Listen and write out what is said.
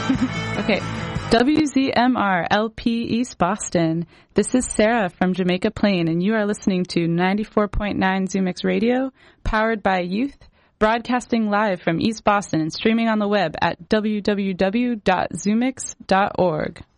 Okay. WZMR LP East Boston. This is Sarah from Jamaica Plain, and you are listening to 94.9 Zoomix Radio, powered by Youth, broadcasting live from East Boston and streaming on the web at www.zoomix.org.